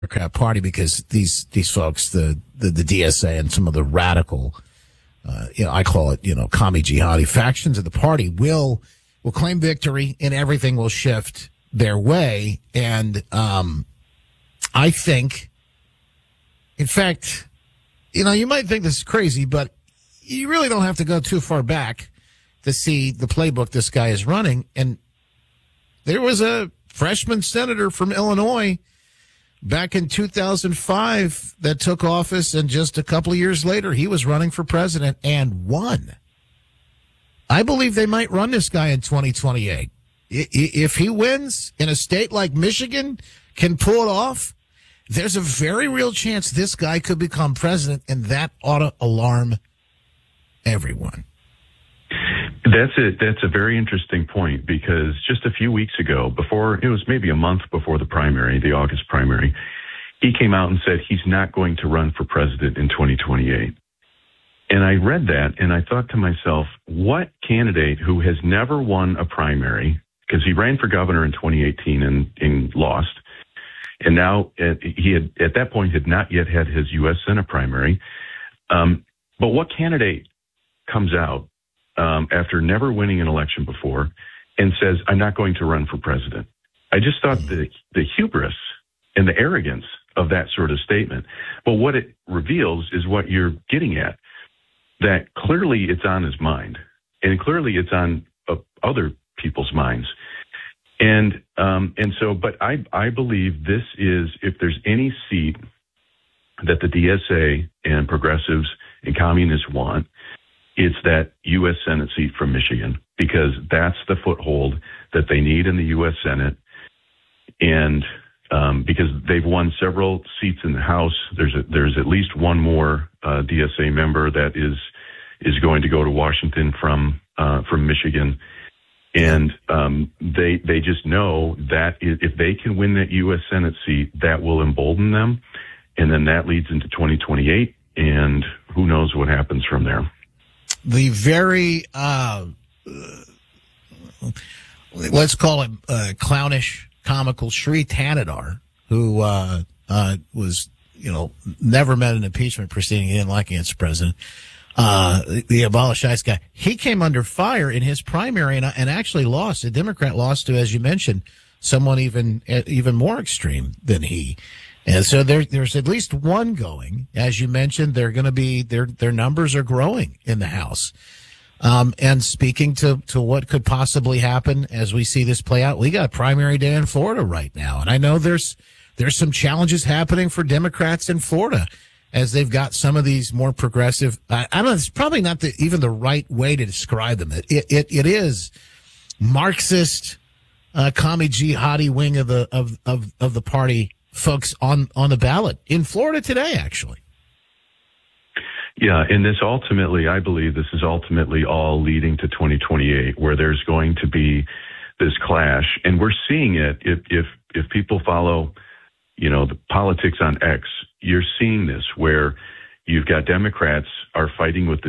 Democrat Party, because these folks, the DSA and some of the radical, I call it, commie jihadi factions of the party will claim victory and everything will shift their way. And I think, in fact, you might think this is crazy, but you really don't have to go too far back to see the playbook this guy is running. And there was a freshman senator from Illinois back in 2005 that took office, and just a couple of years later, he was running for president and won. I believe they might run this guy in 2028. If he wins in a state like Michigan, can pull it off, there's a very real chance this guy could become president, and that ought to alarm everyone. That's a very interesting point, because just a few weeks ago, it was maybe a month before the primary, the August primary, he came out and said he's not going to run for president in 2028. And I read that and I thought to myself, what candidate who has never won a primary, because he ran for governor in 2018 and lost, and now he had, at that point, had not yet had his U.S. Senate primary. But what candidate comes out after never winning an election before and says, I'm not going to run for president? I just thought the hubris and the arrogance of that sort of statement. But what it reveals is what you're getting at, that clearly it's on his mind, and clearly it's on other people's minds. But I believe this is, if there's any seat that the DSA and progressives and communists want, it's that U.S. Senate seat from Michigan, because that's the foothold that they need in the U.S. Senate. And because they've won several seats in the House, there's at least one more DSA member that is going to go to Washington from Michigan. And they just know that if they can win that U.S. Senate seat, that will embolden them. And then that leads into 2028, and who knows what happens from there. The very, let's call him clownish, comical Sri Thanedar, who was, never met an impeachment proceeding. He didn't like against the president. The Abolish ICE guy, he came under fire in his primary and actually lost. A Democrat lost to, as you mentioned, someone even more extreme than he. And so there's at least one going. As you mentioned, they're going to be, their numbers are growing in the House. And speaking to what could possibly happen as we see this play out, we got a primary day in Florida right now. And I know there's some challenges happening for Democrats in Florida as they've got some of these more progressive, I don't know, it's probably not even the right way to describe them. It is Marxist, commie jihadi wing of the party folks on the ballot in Florida today, actually. Yeah, and I believe this is ultimately all leading to 2028, where there's going to be this clash, and we're seeing it. If people follow, the politics on X, you're seeing this where you've got Democrats are fighting with the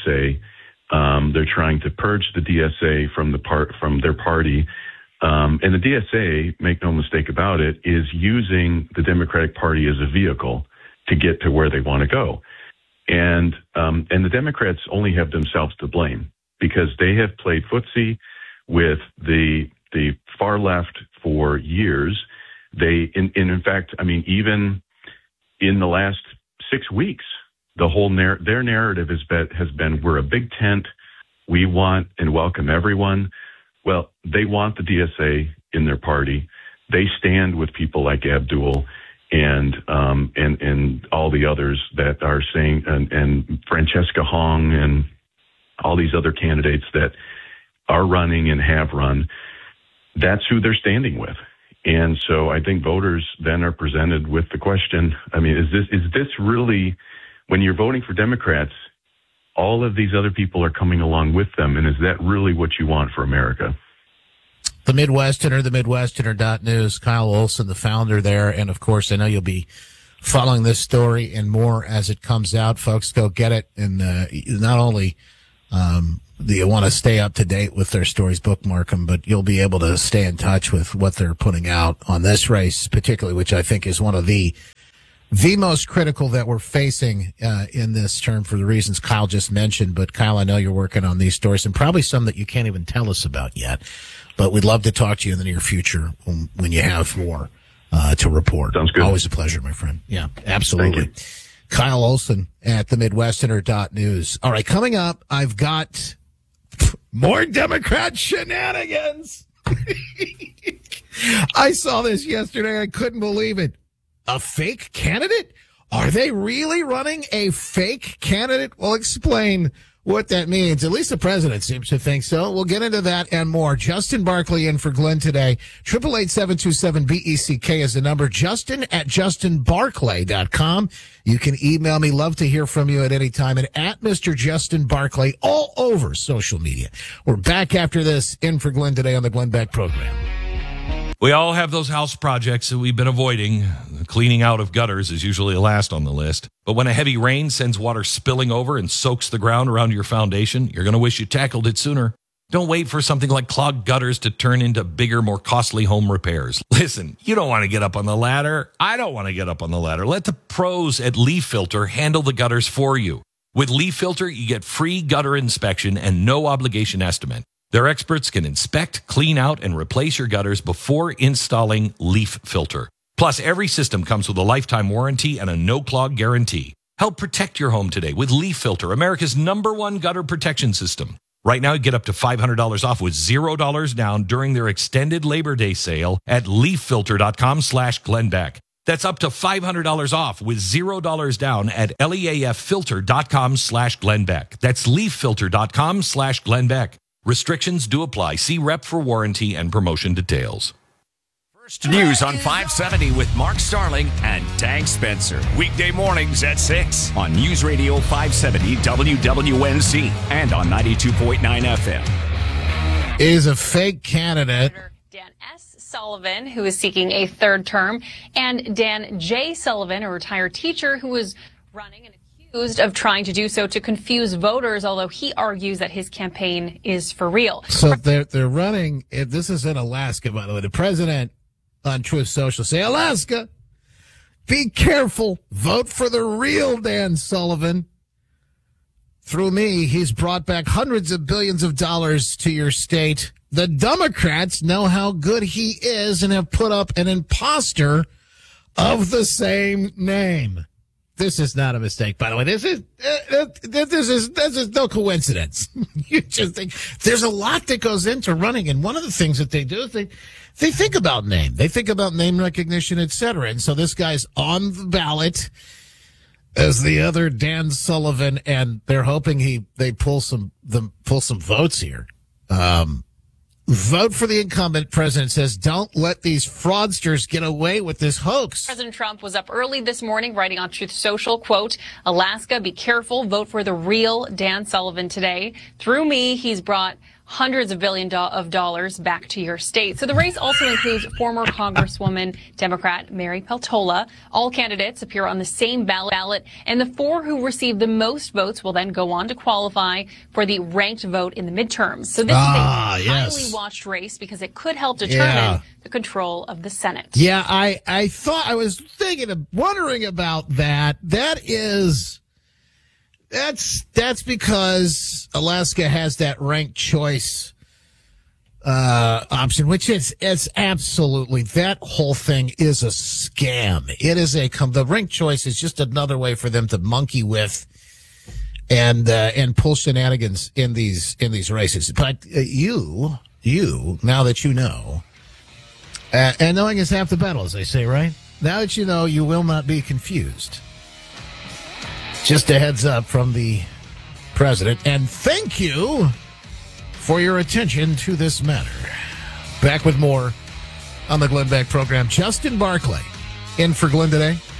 DSA. They're trying to purge the DSA from their party. And the DSA, make no mistake about it, is using the Democratic Party as a vehicle to get to where they want to go. And the Democrats only have themselves to blame, because they have played footsie with the far left for years. In fact, even in the last 6 weeks, the whole their narrative has been, we're a big tent, we want and welcome everyone. Well, they want the DSA in their party. They stand with people like Abdul and all the others that are saying, and Francesca Hong and all these other candidates that are running and have run. That's who they're standing with. And so I think voters then are presented with the question, is this really, when you're voting for Democrats, all of these other people are coming along with them, and is that really what you want for America? The Midwesterner, the Midwesterner.news, Kyle Olson, the founder there. And of course, I know you'll be following this story and more as it comes out. Folks, go get it. And not only you want to stay up to date with their stories, bookmark them, but you'll be able to stay in touch with what they're putting out on this race, particularly, which I think is one of the most critical that we're facing in this term for the reasons Kyle just mentioned. But Kyle, I know you're working on these stories and probably some that you can't even tell us about yet. But we'd love to talk to you in the near future when you have more to report. Sounds good. Always a pleasure, my friend. Yeah, absolutely. Kyle Olson at the Midwesterner.news. All right, coming up, I've got more Democrat shenanigans. I saw this yesterday. I couldn't believe it. A fake candidate? Are they really running a fake candidate? We'll explain what that means. At least the president seems to think so. We'll get into that and more. Justin Barclay in for Glenn today. 888-727-BECK is the number. Justin at justinbarclay.com. You can email me. Love to hear from you at any time. And at Mr. Justin Barclay all over social media. We're back after this in for Glenn today on the Glenn Beck program. We all have those house projects that we've been avoiding. The cleaning out of gutters is usually last on the list. But when a heavy rain sends water spilling over and soaks the ground around your foundation, you're going to wish you tackled it sooner. Don't wait for something like clogged gutters to turn into bigger, more costly home repairs. Listen, you don't want to get up on the ladder. I don't want to get up on the ladder. Let the pros at Leaf Filter handle the gutters for you. With Leaf Filter, you get free gutter inspection and no obligation estimate. Their experts can inspect, clean out, and replace your gutters before installing Leaf Filter. Plus, every system comes with a lifetime warranty and a no-clog guarantee. Help protect your home today with Leaf Filter, America's #1 gutter protection system. Right now, you get up to $500 off with $0 down during their extended Labor Day sale at leaffilter.com/GlennBeck. That's up to $500 off with $0 down at leaffilter.com/GlennBeck. That's leaffilter.com/GlennBeck. Restrictions do apply. See rep for warranty and promotion details. First News on 570 with Mark Starling and Dag Spencer. Weekday mornings at 6 on News Radio 570 WWNC and on 92.9 FM. Is a fake candidate. Dan S. Sullivan, who is seeking a third term, and Dan J. Sullivan, a retired teacher who was running and accused of trying to do so to confuse voters, although he argues that his campaign is for real. So they're running. This is in Alaska, by the way. The president on Truth Social say, Alaska, be careful. Vote for the real Dan Sullivan. Through me, he's brought back hundreds of billions of dollars to your state. The Democrats know how good he is and have put up an imposter of the same name. This is not a mistake, by the way. This is no coincidence. You just think there's a lot that goes into running, and one of the things that they do is they think about name. They think about name recognition, et cetera. And so this guy's on the ballot as the other Dan Sullivan, and they're hoping they pull some votes here. Vote for the incumbent, president says. Don't let these fraudsters get away with this hoax. President Trump was up early this morning writing on Truth Social, quote, Alaska, be careful. Vote for the real Dan Sullivan today. Through me, he's brought hundreds of billions of dollars back to your state. So the race also includes former Congresswoman Democrat Mary Peltola. All candidates appear on the same ballot, and the 4 who receive the most votes will then go on to qualify for the ranked vote in the midterms. So this is a highly watched race because it could help determine the control of the Senate. Yeah, I was wondering about that. That's because Alaska has that ranked choice option, which it's absolutely, that whole thing is a scam. It is the ranked choice is just another way for them to monkey with and pull shenanigans in these races. But you now that you know, and knowing is half the battle, as they say, right? Now that you know, you will not be confused. Just a heads up from the president. And thank you for your attention to this matter. Back with more on the Glenn Beck program. Justin Barclay in for Glenn today.